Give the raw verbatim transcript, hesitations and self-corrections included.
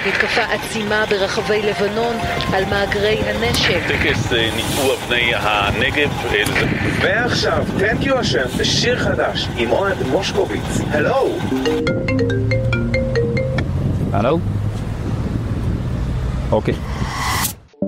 מתקפה עצימה ברחבי לבנון על מאגרי הנשק. טקס ניפו אבני הנגב. ועכשיו, Thank you השם, בשיר חדש עם אוהד מושקוביץ. הלו! הלו? אוקיי.